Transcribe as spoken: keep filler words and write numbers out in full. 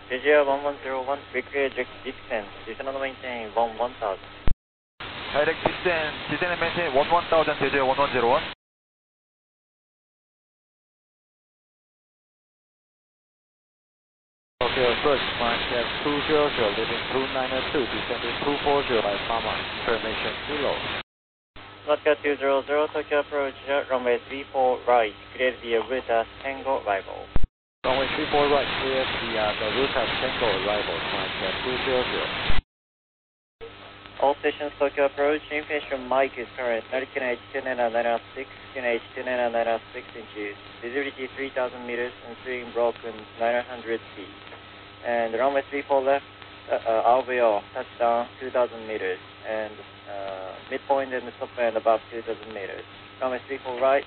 J J one one zero one, recreate descent, descend and maintain one one thousand. Direct descent, descend and maintain one one thousand, J J one one zero one. Tokyo approach, climb step two zero zero, leaving two nine two, descending two four zero by Fama, information below. Vodka two zero zero, Tokyo approach, runway three four right, clear the route as Tango arrival. Runway three four right, clear the, uh, the route as Tango arrival, climb step two zero zero. All stations Tokyo approach, information mic is current, American H ten and nine oh six, H ten and nine oh six inches, visibility three thousand meters and swing broken nine hundred feet. And runway three four left, uh, uh, R V O, touchdown two thousand meters, and uh, midpoint and the top end above two thousand meters. Runway three four right,